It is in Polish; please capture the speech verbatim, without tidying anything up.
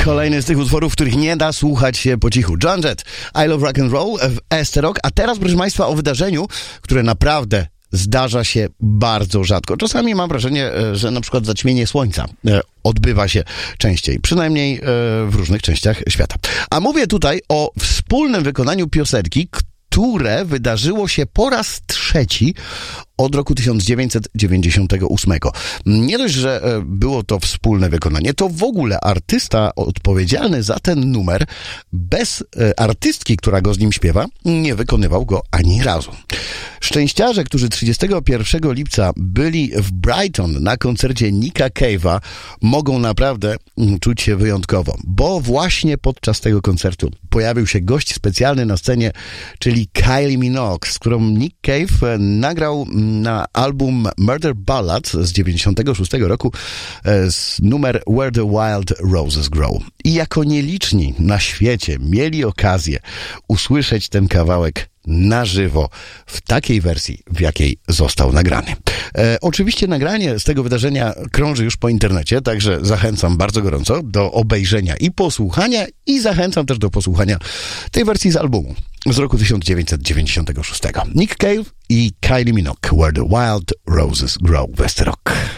Kolejny z tych utworów, których nie da słuchać się po cichu. Joan Jett, I Love Rock and Roll w Esterok. A teraz, proszę Państwa, o wydarzeniu, które naprawdę zdarza się bardzo rzadko. Czasami mam wrażenie, że na przykład zaćmienie słońca odbywa się częściej, przynajmniej w różnych częściach świata. A mówię tutaj o wspólnym wykonaniu piosenki, które wydarzyło się po raz trzeci od roku tysiąc dziewięćset dziewięćdziesiątego ósmego. Nie dość, że było to wspólne wykonanie, to w ogóle artysta odpowiedzialny za ten numer bez artystki, która go z nim śpiewa, nie wykonywał go ani razu. Szczęściarze, którzy trzydziestego pierwszego lipca byli w Brighton na koncercie Nicka Cave'a, mogą naprawdę czuć się wyjątkowo, bo właśnie podczas tego koncertu pojawił się gość specjalny na scenie, czyli Kylie Minogue, z którą Nick Cave nagrał na album Murder Ballad z dziewięćdziesiątego szóstego roku z numer Where the Wild Roses Grow. I jako nieliczni na świecie mieli okazję usłyszeć ten kawałek na żywo w takiej wersji, w jakiej został nagrany. E, oczywiście nagranie z tego wydarzenia krąży już po internecie, także zachęcam bardzo gorąco do obejrzenia i posłuchania i zachęcam też do posłuchania tej wersji z albumu z roku tysiąc dziewięćset dziewięćdziesiątego szóstego. Nick Cave i Kylie Minogue, Where the Wild Roses Grow, West Rock.